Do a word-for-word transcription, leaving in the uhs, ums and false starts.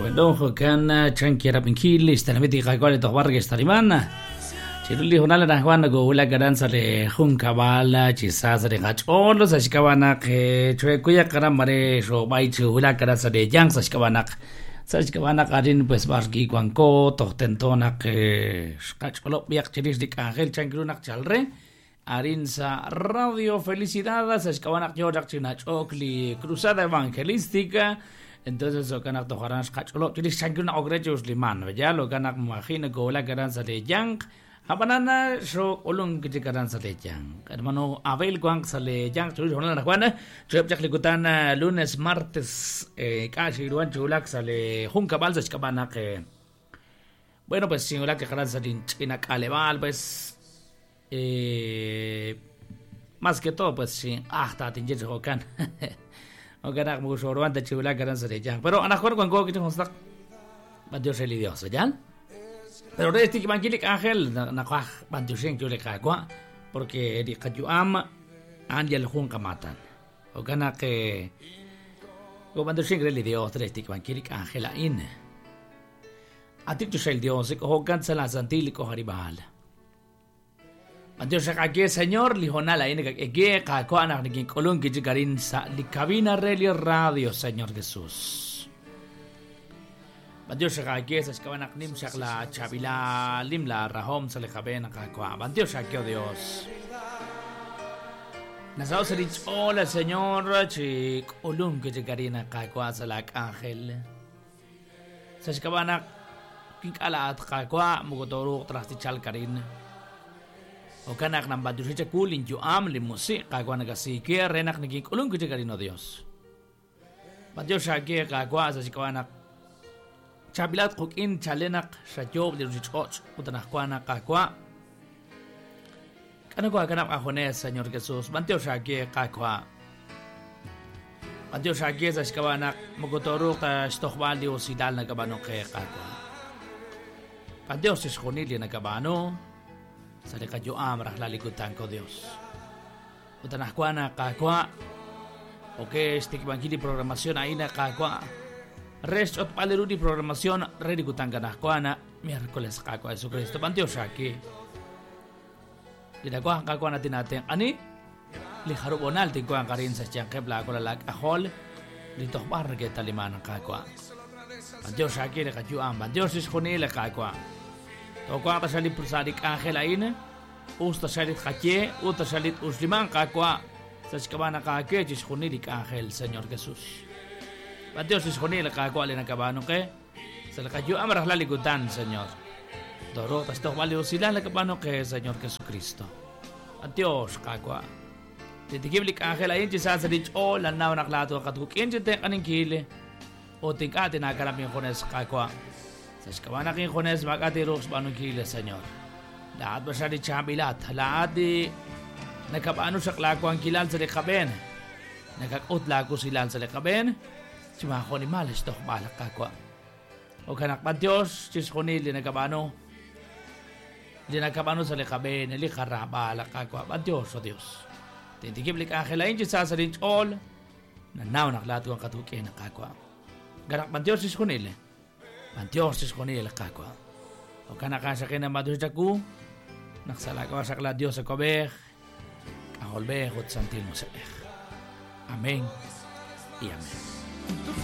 Bueno, kan chankira pinkili istalmiti qakwali tobarge starimana. Chiruli honala na Juan go ula garanza le junkabala chisasa de gacholo sashkabana ke chekuya karamare sho baichu ula garanza de yang sashkabana sashkabana qarin pues bargi kwanko tohtentona ke gacholo biak chiris de angel chankrunak chalre arinsa radio felicidades sashkabana yorak chinachokli cruzada evangelística. Entonces lo ganak toharan skacholo chiris chankruna ogrejos liman ya lo ganak imagina go ula garanza de yang Habanana so ulung kejikaran salejang. Hermano Abel Guang salejang churi honal na Juana. Chep jak likutan lunes martes eh kasi ruan chulak sale hunka balsa chkabana que bueno pues sin que karan salin china kaleval pues eh más que todo pues sin ah ta tinje jokan. O ganak mu so ruan de chulak karan salejang. Pero ana Juan Guang que tenemos tak Dios el Dios, ¿ya? Pero de este que manquilik Ángel na kwa bantusen que le cagua porque di kajuam angel hun kamatan. O gana que go bantusen que le dio tres este que manquilik Ángel in. Atik tu sel Dios ko hogan sa santil ko haribal. Bantusen ka señor li honala in que ge ka ko anak ni kolon que garin sa li cabina radio Señor Jesús. Bandios sa kagesa sa kawanak nim siya la chabila limla rahom sa lekabe na kakwa. Bandios sa kyo Dios. Nasao sa rich ola Señor chik ulum ke jigarina kakwa sa lak angel. Sa kawanak kikala at kakwa mugotoruk tras ti chal karin. O kanak ng bandios sa kulin yu am limusi kakwa nagasike renak naging ulum ke jigarino Dios. Bandios sa kya kakwa sa kawanak Chabilat kukin chalenak sa job de Ruchichoch utanak kwa na kakwa. Kano kwa kanap ahones Señor Jesús. Banteo shage kakwa. Banteo shage sa shkawanak mugotoruk ta stokhbal di osidal na kabano kay kakwa. Banteo si shkunili na kabano sa likadyo amrah lalikutan ko Dios. Utanak kwa na kakwa. Okay, stikbangkili programasyon ay na kakwa. Rest at palero di programación ready kutang ganah kuana miércoles kako Jesucristo bantio shaki. Dinagwa kako natin natin ani li harubonal tin ko ang karin sa siyang kebla ko lalag ahol dito barge taliman kako. Bantio shaki le kajuan bantio sis khunile kako. To ko ata salit persadik angel aina usta salit khake uta salit usliman kako sa skabana kake sis khunilik angel Señor Jesús. Dios es con él, cada cual en acabano que se le cayó a la ligutan, Señor. Doro, esto vale oscilar la cabano que Señor Jesucristo. Adiós, cada cual. De te kiblik ángel ahí, quizás se dicho, oh, la nao naklato a katuk, en te aning kile, o te kate na karapin jones, cada cual. Se escabana kin jones, magati ros banong kile, Señor. Lahat ba siya di chabilat, lahat di nakabano sa klako ang kilal sa lekaben. Nakakutla ko silan sa lekaben. Cuma ko ni malas to balak kakwa. O kanak pa Diyos, sis ko ni linagabano. Linagabano sa likabe, nilikara balak kakwa. Pa Diyos, o Diyos. Tintikiblik angelain, jisa sa rinch all. Nanaw naklato ang katukin ng kakwa. Ganak pa Diyos, sis ko nila. Pa Diyos, sis ko nila kakwa. O kanakasakin na madus jaku. Naksalagawa sa kala Diyos sa kobeh. Kaholbeh, ut santil mo sa eh. Amen. Y amén.